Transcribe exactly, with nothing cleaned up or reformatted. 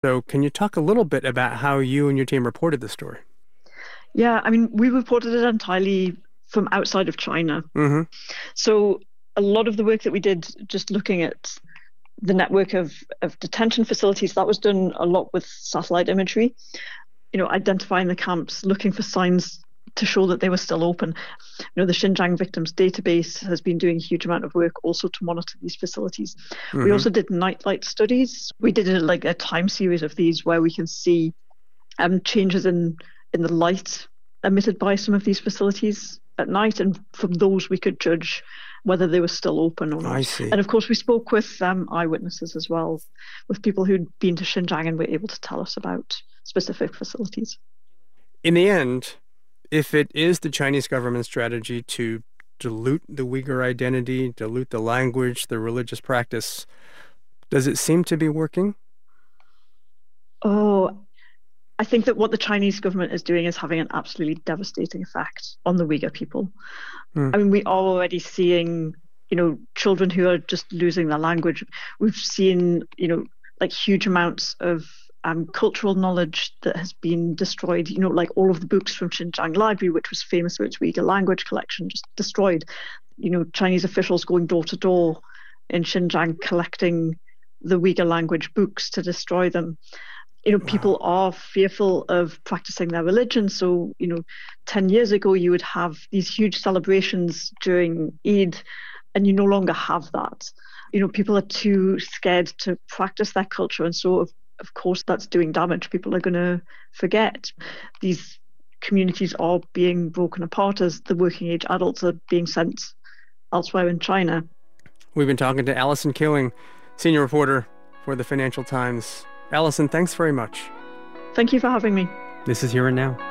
So can you talk a little bit about how you and your team reported the story? Yeah, I mean, we reported it entirely from outside of China. Mm-hmm. So a lot of the work that we did just looking at the network of, of detention facilities, that was done a lot with satellite imagery, you know, identifying the camps, looking for signs to show that they were still open. You know, the Xinjiang Victims Database has been doing a huge amount of work also to monitor these facilities. Mm-hmm. We also did nightlight studies. We did a, like a time series of these where we can see um, changes in, in the light emitted by some of these facilities at night. And from those, we could judge whether they were still open or not. I see. And of course, we spoke with um, eyewitnesses as well, with people who'd been to Xinjiang and were able to tell us about specific facilities. In the end, if it is the Chinese government strategy to dilute the Uyghur identity, dilute the language, the religious practice, does it seem to be working? Oh, I think that what the Chinese government is doing is having an absolutely devastating effect on the Uyghur people. Mm. I mean, we are already seeing, you know, children who are just losing their language. We've seen, you know, like huge amounts of um, cultural knowledge that has been destroyed. You know, like all of the books from Xinjiang Library, which was famous for its Uyghur language collection, just destroyed. You know, Chinese officials going door to door in Xinjiang collecting the Uyghur language books to destroy them. You know, wow. People are fearful of practicing their religion. So, you know, ten years ago, you would have these huge celebrations during Eid, and you no longer have that. You know, people are too scared to practice their culture. And so, of, of course, that's doing damage. People are going to forget. These communities are being broken apart as the working age adults are being sent elsewhere in China. We've been talking to Alison Killing, senior reporter for the Financial Times. Alison, thanks very much. Thank you for having me. This is Here and Now.